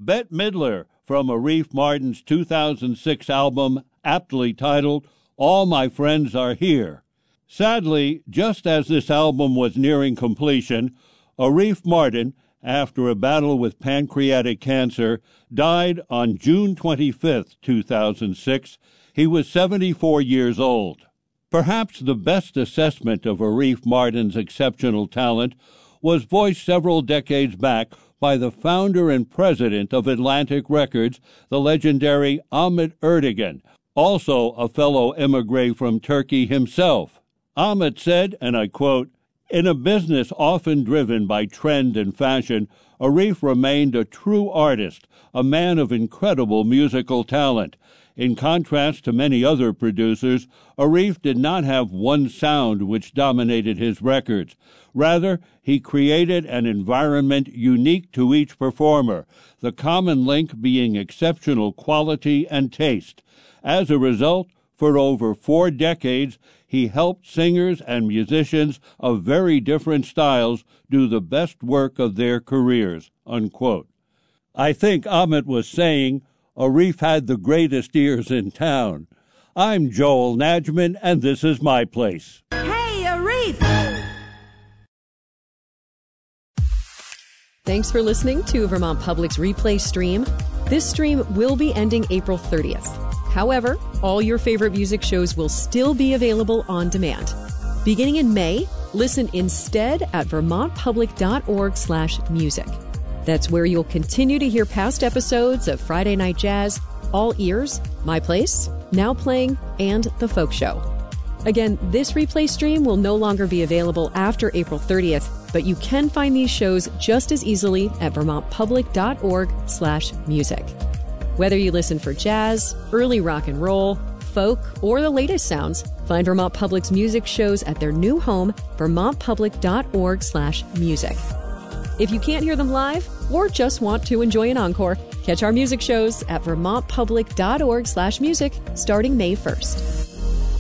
Bette Midler from Arif Mardin's 2006 album, aptly titled All My Friends Are Here. Sadly, just as this album was nearing completion, Arif Mardin, after a battle with pancreatic cancer, died on June 25, 2006. He was 74 years old. Perhaps the best assessment of Arif Mardin's exceptional talent was voiced several decades back by the founder and president of Atlantic Records, the legendary Ahmet Ertegun, also a fellow émigré from Turkey himself. Ahmet said, and I quote, "In a business often driven by trend and fashion, Arif remained a true artist, a man of incredible musical talent. In contrast to many other producers, Arif did not have one sound which dominated his records. Rather, he created an environment unique to each performer, the common link being exceptional quality and taste. As a result, for over 4 decades, he helped singers and musicians of very different styles do the best work of their careers," unquote. I think Ahmet was saying, Arif had the greatest ears in town. I'm Joel Najman, and this is my place. Hey, Arif! Thanks for listening to Vermont Public's replay stream. This stream will be ending April 30th. However, all your favorite music shows will still be available on demand. Beginning in May, listen instead at vermontpublic.org/music. That's where you'll continue to hear past episodes of Friday Night Jazz, All Ears, My Place, Now Playing, and The Folk Show. Again, this replay stream will no longer be available after April 30th, but you can find these shows just as easily at vermontpublic.org/music. Whether you listen for jazz, early rock and roll, folk, or the latest sounds, find Vermont Public's music shows at their new home, vermontpublic.org/music. If you can't hear them live or just want to enjoy an encore, catch our music shows at vermontpublic.org/music starting May 1st.